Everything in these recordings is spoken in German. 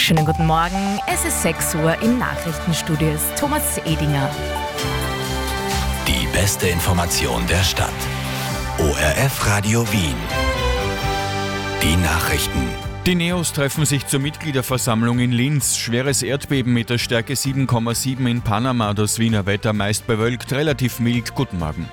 Schönen guten Morgen, es ist 6 Uhr im Nachrichtenstudio ist Thomas Edinger. Die beste Information der Stadt. ORF Radio Wien. Die Nachrichten. Die NEOS treffen sich zur Mitgliederversammlung in Linz. Schweres Erdbeben mit der Stärke 7,7 in Panama. Das Wiener Wetter meist bewölkt, relativ mild. Guten Morgen.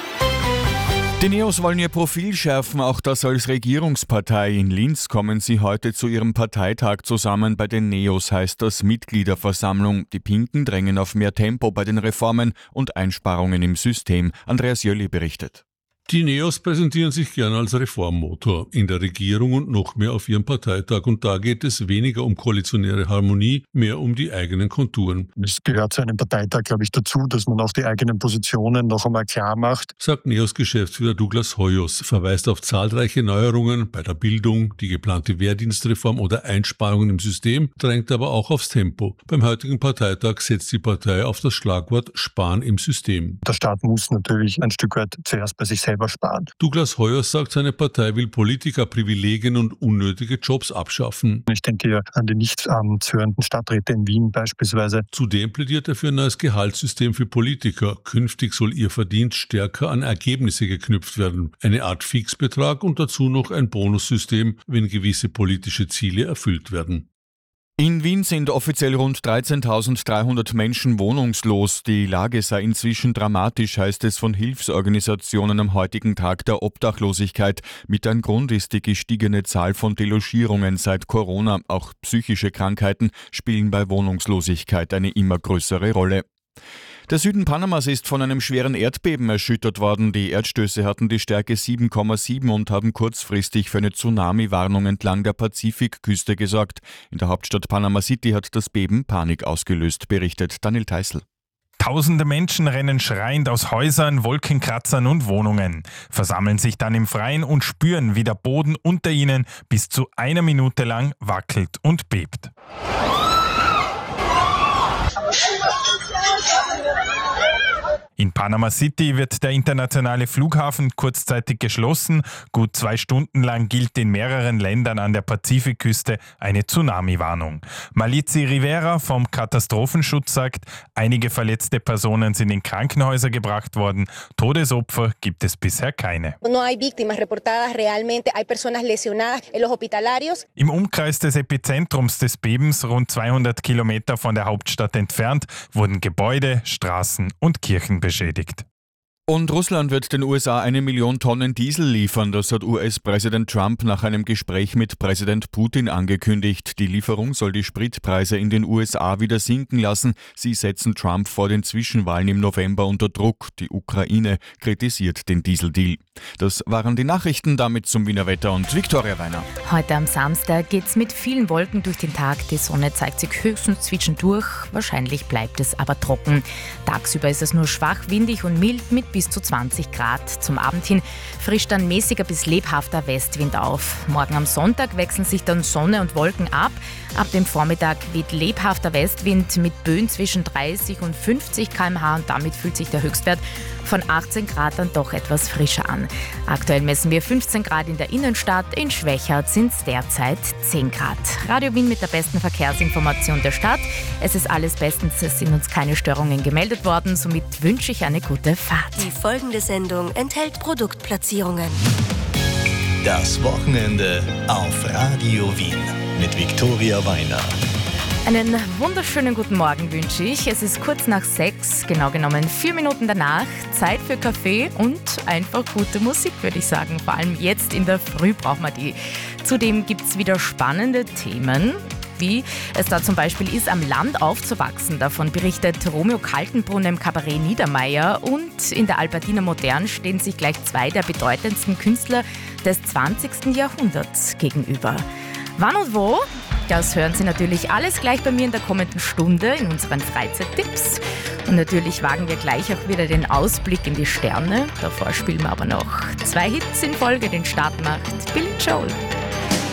Die NEOS wollen ihr Profil schärfen, auch das als Regierungspartei. In Linz kommen sie heute zu ihrem Parteitag zusammen. Bei den NEOS heißt das Mitgliederversammlung. Die Pinken drängen auf mehr Tempo bei den Reformen und Einsparungen im System. Andreas Jöli berichtet. Die NEOS präsentieren sich gerne als Reformmotor in der Regierung und noch mehr auf ihrem Parteitag. Und da geht es weniger um koalitionäre Harmonie, mehr um die eigenen Konturen. Es gehört zu einem Parteitag, glaube ich, dazu, dass man auch die eigenen Positionen noch einmal klar macht. Sagt NEOS-Geschäftsführer Douglas Hoyos, verweist auf zahlreiche Neuerungen bei der Bildung, die geplante Wehrdienstreform oder Einsparungen im System, drängt aber auch aufs Tempo. Beim heutigen Parteitag setzt die Partei auf das Schlagwort Sparen im System. Der Staat muss natürlich ein Stück weit zuerst bei sich selber sparen. Douglas Hoyos sagt, seine Partei will Politikerprivilegien und unnötige Jobs abschaffen. Ich denke hier an die nicht amtshörenden Stadträte in Wien beispielsweise. Zudem plädiert er für ein neues Gehaltssystem für Politiker. Künftig soll ihr Verdienst stärker an Ergebnisse geknüpft werden. Eine Art Fixbetrag und dazu noch ein Bonussystem, wenn gewisse politische Ziele erfüllt werden. In Wien sind offiziell rund 13.300 Menschen wohnungslos. Die Lage sei inzwischen dramatisch, heißt es von Hilfsorganisationen am heutigen Tag der Obdachlosigkeit. Mit ein Grund ist die gestiegene Zahl von Delogierungen seit Corona. Auch psychische Krankheiten spielen bei Wohnungslosigkeit eine immer größere Rolle. Der Süden Panamas ist von einem schweren Erdbeben erschüttert worden. Die Erdstöße hatten die Stärke 7,7 und haben kurzfristig für eine Tsunami-Warnung entlang der Pazifikküste gesorgt. In der Hauptstadt Panama City hat das Beben Panik ausgelöst, berichtet Daniel Teissl. Tausende Menschen rennen schreiend aus Häusern, Wolkenkratzern und Wohnungen, versammeln sich dann im Freien und spüren, wie der Boden unter ihnen bis zu 1 Minute lang wackelt und bebt. In Panama City wird der internationale Flughafen kurzzeitig geschlossen. Gut 2 Stunden lang gilt in mehreren Ländern an der Pazifikküste eine Tsunami-Warnung. Malizi Rivera vom Katastrophenschutz sagt, einige verletzte Personen sind in Krankenhäuser gebracht worden. Todesopfer gibt es bisher keine. Im Umkreis des Epizentrums des Bebens, rund 200 Kilometer von der Hauptstadt entfernt, wurden Gebäude, Straßen und Kirchen beschädigt. Und Russland wird den USA 1 Million Tonnen Diesel liefern. Das hat US-Präsident Trump nach einem Gespräch mit Präsident Putin angekündigt. Die Lieferung soll die Spritpreise in den USA wieder sinken lassen. Sie setzen Trump vor den Zwischenwahlen im November unter Druck. Die Ukraine kritisiert den Dieseldeal. Das waren die Nachrichten, damit zum Wiener Wetter und Viktoria Weiner. Heute am Samstag geht's mit vielen Wolken durch den Tag. Die Sonne zeigt sich höchstens zwischendurch. Wahrscheinlich bleibt es aber trocken. Tagsüber ist es nur schwach windig und mild mit bis zu 20 Grad. Zum Abend hin frischt dann mäßiger bis lebhafter Westwind auf. Morgen am Sonntag wechseln sich dann Sonne und Wolken ab. Ab dem Vormittag weht lebhafter Westwind mit Böen zwischen 30 und 50 km/h und damit fühlt sich der Höchstwert von 18 Grad dann doch etwas frischer an. Aktuell messen wir 15 Grad in der Innenstadt, in Schwechat sind es derzeit 10 Grad. Radio Wien mit der besten Verkehrsinformation der Stadt. Es ist alles bestens, es sind uns keine Störungen gemeldet worden, somit wünsche ich eine gute Fahrt. Die folgende Sendung enthält Produktplatzierungen. Das Wochenende auf Radio Wien mit Viktoria Weiner. Einen wunderschönen guten Morgen wünsche ich. Es ist kurz nach 6, genau genommen 4 Minuten danach. Zeit für Kaffee und einfach gute Musik, würde ich sagen. Vor allem jetzt in der Früh braucht man die. Zudem gibt es wieder spannende Themen, wie es da zum Beispiel ist, am Land aufzuwachsen. Davon berichtet Romeo Kaltenbrunn im Kabarett Niedermeyer. Und in der Albertina Modern stehen sich gleich 2 der bedeutendsten Künstler des 20. Jahrhunderts gegenüber. Wann und wo? Das hören Sie natürlich alles gleich bei mir in der kommenden Stunde in unseren Freizeittipps. Und natürlich wagen wir gleich auch wieder den Ausblick in die Sterne. Davor spielen wir aber noch 2 Hits in Folge. Den Start macht Billy Joel.